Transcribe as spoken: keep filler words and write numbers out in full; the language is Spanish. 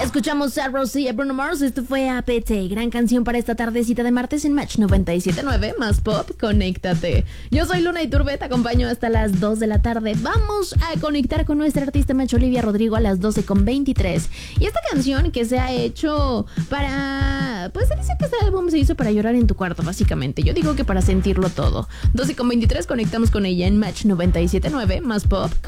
Escuchamos a Rosie y a Bruno Mars. Esto fue A P T, gran canción para esta tardecita de martes en Match noventa y siete punto nueve, más pop, conéctate. Yo soy Luna Iturbe, te acompaño hasta las dos de la tarde. Vamos a conectar con nuestra artista Match Olivia Rodrigo a las doce con veintitrés. Y esta canción que se ha hecho para... Pues se dice que este álbum se hizo para llorar en tu cuarto, básicamente. Yo digo que para sentirlo todo. doce con veintitrés, conectamos con ella en Match noventa y siete punto nueve, más pop.